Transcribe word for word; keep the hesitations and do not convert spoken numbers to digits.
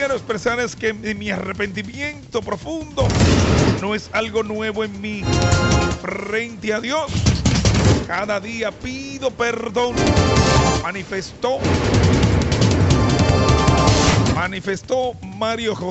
quiero expresar es que mi arrepentimiento profundo no es algo nuevo en mí. Frente a Dios, cada día pido perdón. Manifestó, manifestó Mario José.